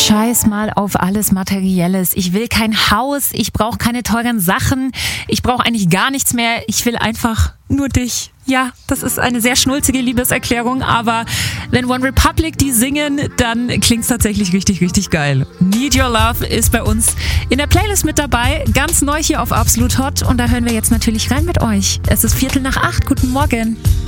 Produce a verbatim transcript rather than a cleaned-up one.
Scheiß mal auf alles Materielles. Ich will kein Haus, ich brauche keine teuren Sachen, ich brauche eigentlich gar nichts mehr. Ich will einfach nur dich. Ja, das ist eine sehr schnulzige Liebeserklärung, aber wenn One Republic die singen, dann klingt's tatsächlich richtig, richtig geil. Need Your Love ist bei uns in der Playlist mit dabei, ganz neu hier auf Absolut Hot und da hören wir jetzt natürlich rein mit euch. Es ist Viertel nach acht, guten Morgen.